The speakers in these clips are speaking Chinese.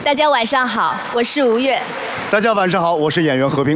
大家晚上好，我是吴越。 大家晚上好，我是演员何冰。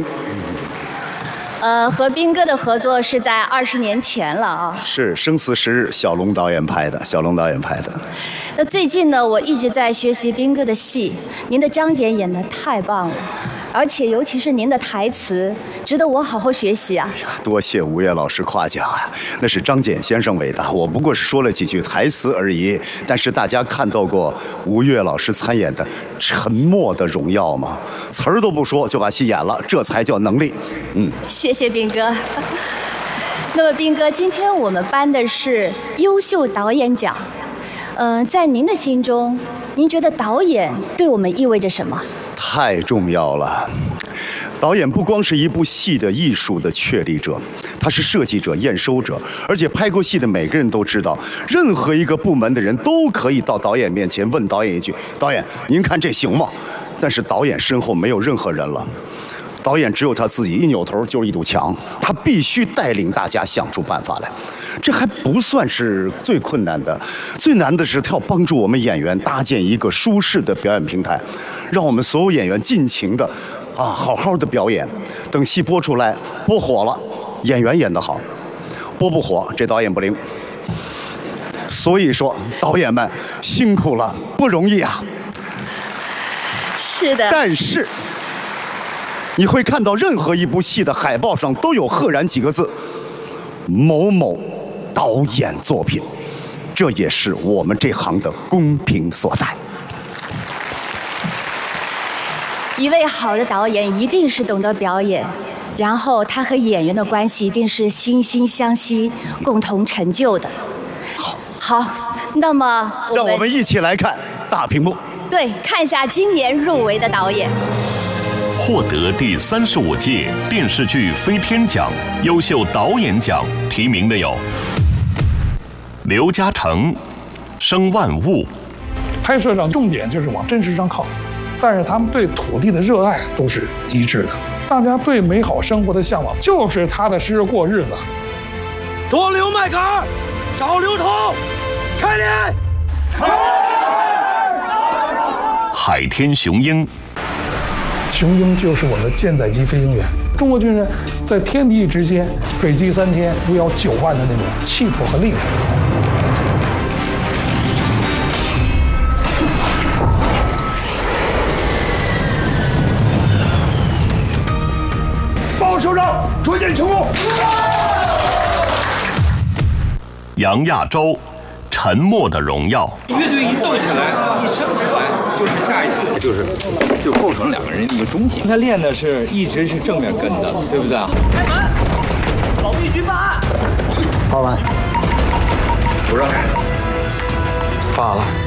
和斌哥的合作是在20年前了啊。 是《生死时日》，小龙导演拍的。 那最近呢，我一直在学习斌哥的戏，您的张简演得太棒了，而且尤其是您的台词，值得我好好学习啊。 多谢吴越老师夸奖啊，那是张简先生伟大，我不过是说了几句台词而已。但是大家看到过吴越老师参演的《沉默的荣耀》吗？词儿都不说就把戏演了，这才叫能力。 谢谢斌哥。那么斌哥，今天我们颁的是优秀导演奖。在您的心中，您觉得导演对我们意味着什么？ 太重要了。导演不光是一部戏的艺术的确立者，他是设计者、验收者，而且拍过戏的每个人都知道，任何一个部门的人都可以到导演面前问导演一句：“导演，您看这行吗？”但是导演身后没有任何人了。导演只有他自己，一扭头就是一堵墙，他必须带领大家想出办法来。这还不算是最困难的，最难的是他要帮助我们演员搭建一个舒适的表演平台，让我们所有演员尽情的好好的表演。等戏播出来，播火了，演员演得好；播不火，这导演不灵。所以说，导演们辛苦了，不容易啊。 是的。 但是你会看到任何一部戏的海报上都有赫然几个字：某某导演作品。这也是我们这行的公平所在。 一位好的导演一定是懂得表演，然后他和演员的关系一定是惺惺相惜，共同成就的。好，那么让我们一起来看大屏幕。 对，看一下今年入围的导演。 获得第35届电视剧飞天奖优秀导演奖提名的有刘嘉诚、生万物。 拍摄上重点就是往真实上靠，但是他们对土地的热爱都是一致的。大家对美好生活的向往就是踏踏实实过日子。 多留麦秆，少留头，开脸！ 海天雄鹰。 雄鹰就是我们的舰载机飞行员，中国军人在天地之间追击3天，扶摇9万的那种气魄和力量。 报首长，捉奸成功。 杨亚洲，沉默的荣耀。 乐队一奏起来，一升起来就是下一场，就构成2个人一个中心。他练的是一直是正面跟的，对不对？开门，保密局办案。 报完。 不让开。 罢了。